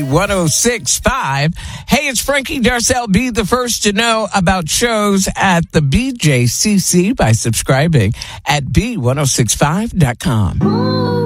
B1065. Hey, it's Frankie Darcell. Be the first to know about shows at the BJCC by subscribing at B1065.com.